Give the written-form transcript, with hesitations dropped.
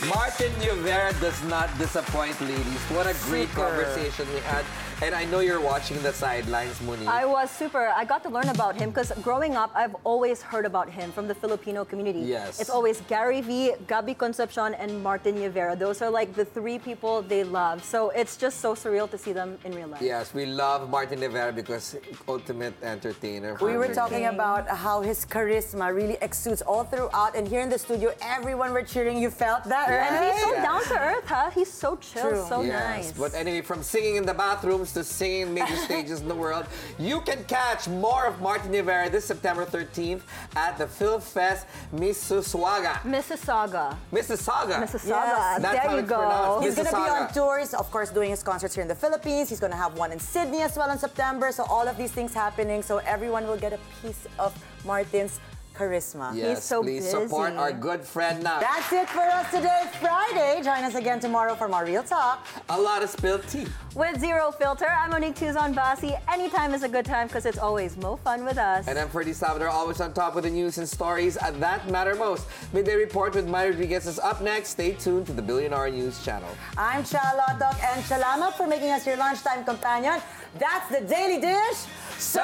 Martin Rivera does not disappoint, ladies. What a great conversation we had. And I know you're watching the sidelines, Monique. I was super. I got to learn about him because growing up, I've always heard about him from the Filipino community. Yes. It's always Gary V, Gabby Concepcion, and Martin Rivera. Those are like the three people they love. So it's just so surreal to see them in real life. Yes, we love Martin Rivera because ultimate entertainer. We were talking about how his charisma really exudes all throughout, and here in the studio, everyone were cheering. You felt that, right? And he's so down to earth, huh? He's so chill, so nice. But anyway, from singing in the bathrooms to singing in major stages in the world, you can catch more of Martin Rivera this September 13th at the FilmFest Mississauga. Mississauga. Mississauga. Mississauga. That's there how you it's go. pronounced. He's going to be Mississauga. on tours, of course, doing his concerts here in the Philippines. He's going to have one in Sydney as well in September. So all of these things happening. So everyone will get a piece of Martin's charisma. Yes, He's so please busy. support our good friend now. That's it for us today, Friday. Join us again tomorrow for more Real Talk. A lot of spilled tea. With Zero Filter, I'm Monique Tuzon Basi. Anytime is a good time because it's always more fun with us. And I'm Ferdy Salvador, always on top with the news and stories that matter most. Midday Report with Maya Rodriguez is up next. Stay tuned to the Billionaire News channel. I'm Charlotte and salamat for making us your lunchtime companion. That's the Daily Dish. So